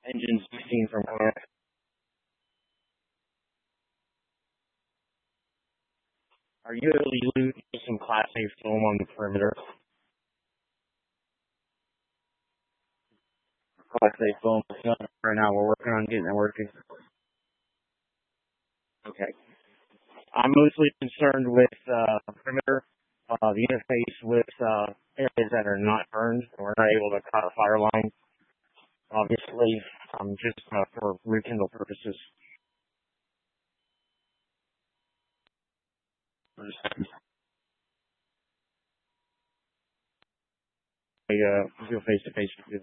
Engine 16 from Connect. Are you able to use some Class A foam on the perimeter? Class A foam. Right now, we're working on getting it working. Okay. I'm mostly concerned with perimeter, the interface with areas that are not burned. We're not able to cut a fire line, obviously, just for rekindle purposes. I go face to face with you.